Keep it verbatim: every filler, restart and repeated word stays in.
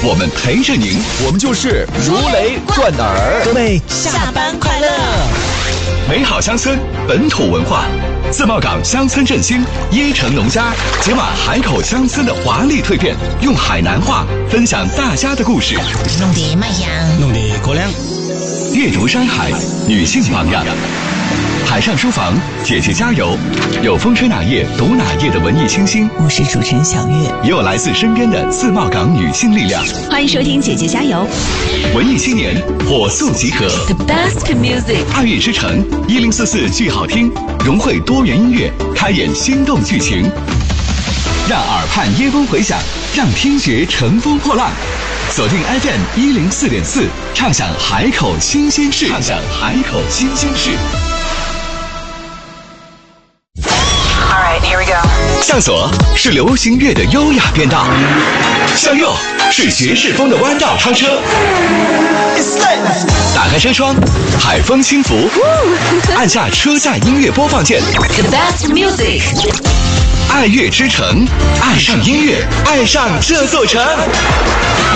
我们陪着您，我们就是如雷贯耳。 各位下班快乐！ 美好乡村，本土文化，自贸港乡村振兴，椰城农家解码海口乡村的华丽蜕变，用海南话分享大家的故事， 弄得卖香， 弄得过凉。 阅读山海，女性榜样。海上书房，姐姐加油！有风吹哪页读哪页的文艺清新， 我是主持人小月， 也有来自身边的自贸港女性力量。 欢迎收听姐姐加油！ 文艺青年火速集合 ，The best music， 爱乐之城一零四四剧好听，融汇多元音乐，开演心动剧情，让耳畔椰风回响，让听觉乘风破浪。锁定 F M 一零四点四，畅享海口新鲜事，畅享海口新鲜事。向左是流行乐的优雅变道，向右是爵士风的弯道超车。打开车窗，海风轻拂，按下车载音乐播放键。 The best music， 爱乐之城，爱上音乐，爱上这座城。